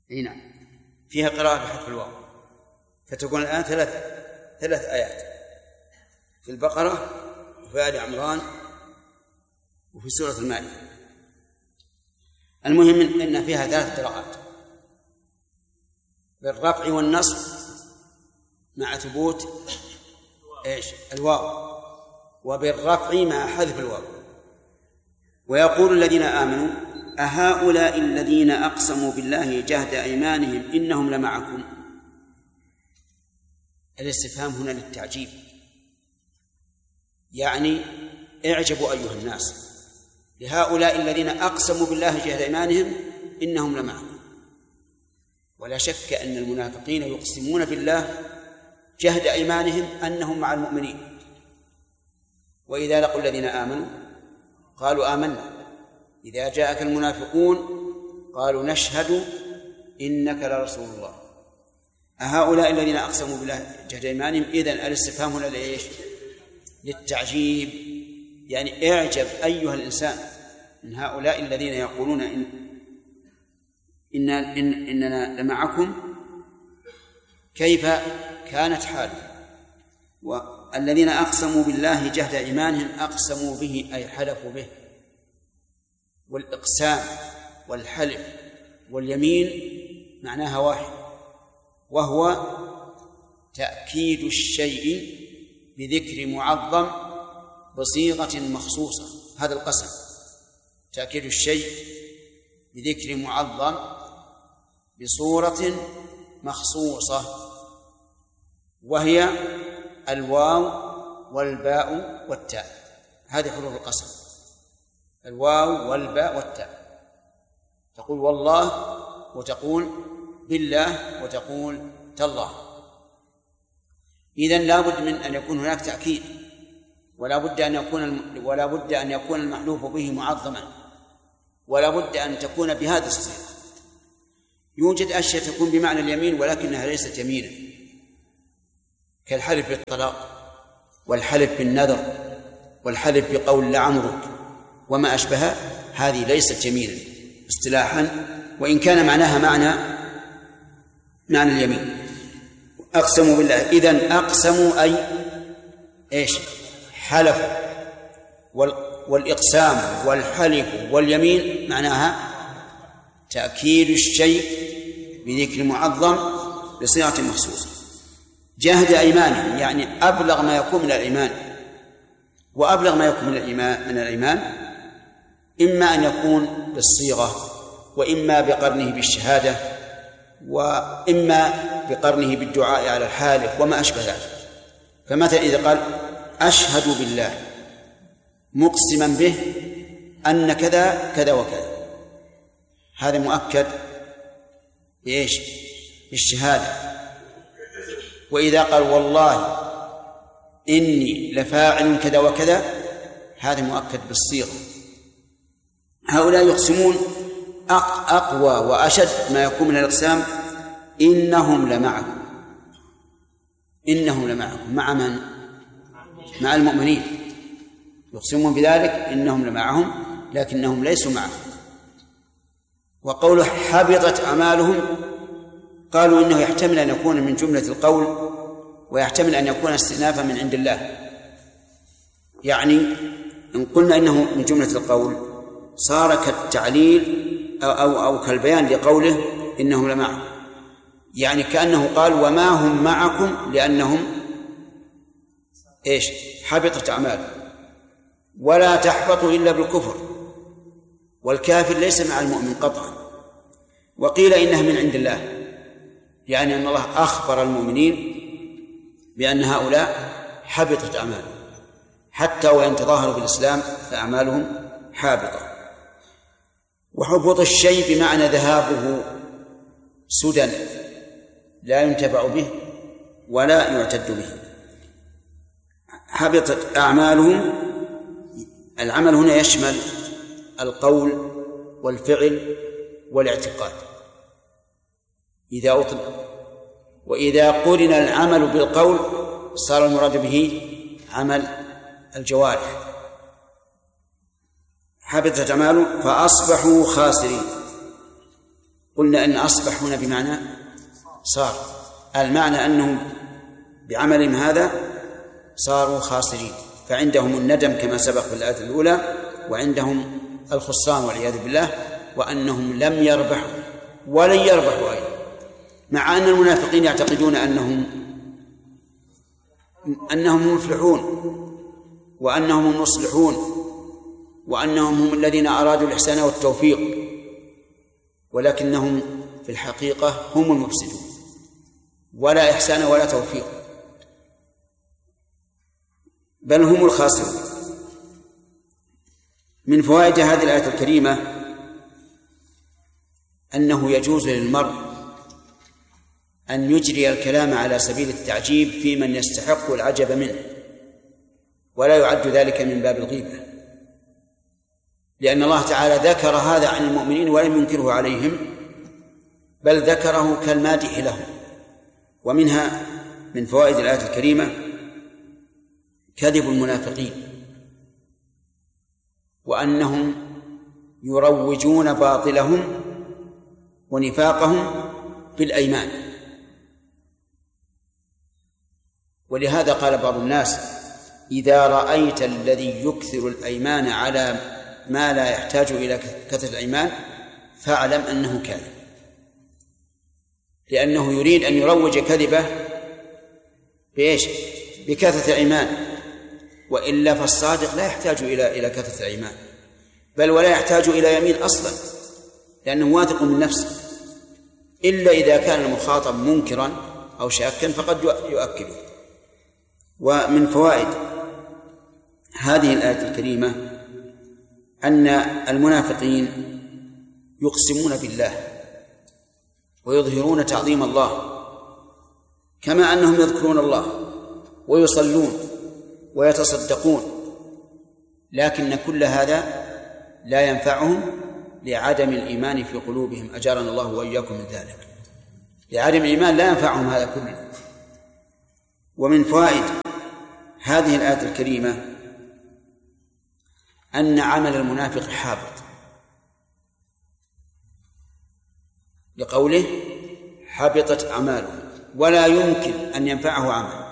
أي نعم، فيها قراءة بحذف الواو، فتكون الآن ثلاث آيات في البقرة وفي آل عمران وفي سورة المائدة. المهم أن فيها 3 قراءات بالرفع والنصب مع ثبوت الواو، وبالرفع مع حذف الواو. ويقول الذين آمنوا أهؤلاء الذين أقسموا بالله جهد أيمانهم إنهم لمعكم. الاستفهام هنا للتعجيب، يعني اعجبوا أيها الناس لهؤلاء الذين أقسموا بالله جهد أيمانهم إنهم لمعكم. ولا شك أن المنافقين يقسمون بالله جهد أيمانهم أنهم مع المؤمنين، وإذا لقوا الذين آمنوا قالوا آمنا، إذا جاءك المنافقون قالوا نشهد إنك لرسول الله. أهؤلاء الذين أقسموا بالله جهد أيمانهم، إذن الاستفهام هنا لإيش؟ للتعجيب، يعني اعجب أيها الإنسان من هؤلاء الذين يقولون إننا لمعكم، كيف كانت حاله. والذين أقسموا بالله جهد أيمانهم أقسموا به أي حلفوا به، والإقسام والحلف واليمين معناها واحد، وهو تأكيد الشيء بذكر معظم بصيغة مخصوصة. هذا القسم تأكيد الشيء بذكر معظم بصورة مخصوصة، وهي الواو والباء والتاء. هذه حروف القسم، الواو والباء والتاء. تقول والله وتقول بالله وتقول تالله. إذن لا بد من أن يكون هناك تأكيد، ولا بد أن يكون المحلوف به معظما، ولا بد أن تكون بهذه الصيغة. يوجد أشياء تكون بمعنى اليمين ولكنها ليست يمينا، كالحلف بالطلاق والحلف بالنذر والحلف بقول لعمرك وما أشبه، هذه ليست يمينا اصطلاحا، وإن كان معناها معنى اليمين. أقسموا بالله، إذن أقسموا أي إيش؟ حلف. والإقسام والحلف واليمين معناها تأكيد الشيء بذكر معظم بصيغة مخصوصة. جهد أيمانهم يعني أبلغ ما يكون من الإيمان، وأبلغ ما يكون من الإيمان إما أن يكون بالصيغة، وإما بقرنه بالشهادة، وإما بقرنه بالدعاء على الحالف وما أشبه ذلك. فمثلا إذا قال أشهد بالله مقسما به أن كذا كذا وكذا، هذا مؤكد بإيش؟ بالشهادة. وإذا قال والله إني لفاعل كذا وكذا، هذا مؤكد بالصيغة. هؤلاء يقسمون أقوى وأشد ما يكون من الإقسام إنهم لمعكم. إنهم لمعكم مع من؟ مع المؤمنين، يقسمون بذلك إنهم لمعهم لكنهم ليسوا معهم. وقوله حبطت أعمالهم، قالوا إنه يحتمل أن يكون من جملة القول، ويحتمل أن يكون استئنافا من عند الله. يعني إن قلنا إنه من جملة القول صار كالتعليل أو كالبيان لقوله إنهم لمعكم، يعني كأنه قال وما هم معكم لأنهم إيش؟ حبطت أعمالهم. ولا تحبطوا إلا بالكفر، والكافر ليس مع المؤمن قطعا. وقيل إنها من عند الله، يعني أن الله أخبر المؤمنين بأن هؤلاء حبطت أعمالهم، حتى وإن تظاهروا بالإسلام فأعمالهم حابطة. وحبط الشيء بمعنى ذهابه سدى لا ينتفع به ولا يعتد به. حبطت أعمالهم، العمل هنا يشمل القول والفعل والاعتقاد إذا أطلق. وإذا قرن العمل بالقول صار المراد به عمل الجوارح. حبطت أعمالهم فأصبحوا خاسرين. قلنا أن أصبح هنا بمعنى صار، المعنى أنهم بعملهم هذا صاروا خاسرين، فعندهم الندم كما سبق في الآية الأولى، وعندهم الخسران والعياذ بالله، وأنهم لم يربحوا ولن يربحوا أيضا، مع أن المنافقين يعتقدون أنهم مفلحون وأنهم المصلحون وأنهم هم الذين أرادوا الإحسان والتوفيق، ولكنهم في الحقيقة هم المفسدون، ولا إحسان ولا توفيق، بل هم الخاسرون. من فوائد هذه الآية الكريمة أنه يجوز للمرء أن يجري الكلام على سبيل التعجيب في من يستحق العجب منه، ولا يعد ذلك من باب الغيبة، لأن الله تعالى ذكر هذا عن المؤمنين ولم ينكره عليهم، بل ذكره كالمادح لهم. ومنها من فوائد الآية الكريمة كذب المنافقين، وأنهم يروجون باطلهم ونفاقهم بالأيمان. ولهذا قال بعض الناس: إذا رأيت الذي يكثر الأيمان على ما لا يحتاج إلى كثرة الأيمان فاعلم أنه كاذب، لأنه يريد أن يروج كذبه بإيش؟ بكثرة الأيمان، وإلا فالصادق لا يحتاج إلى كثرة الأيمان، بل ولا يحتاج إلى يمين أصلا، لأنه واثق من نفسه، إلا إذا كان المخاطب منكرا أو شاكا فقد يؤكده. ومن فوائد هذه الآية الكريمة أن المنافقين يقسمون بالله ويظهرون تعظيم الله، كما أنهم يذكرون الله ويصلون ويتصدقون، لكن كل هذا لا ينفعهم لعدم الإيمان في قلوبهم، أجارنا الله وإياكم من ذلك. لعدم الإيمان لا ينفعهم هذا كله. ومن فوائد هذه الآية الكريمة أن عمل المنافق حابط، لقوله: حبطت أعماله، ولا يمكن أن ينفعه عمل.